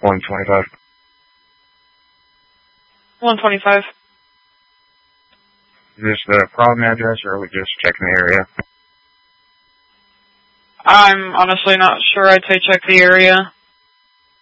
125. 125. Is this the problem address, or are we just checking the area? I'm honestly not sure. I'd say check the area.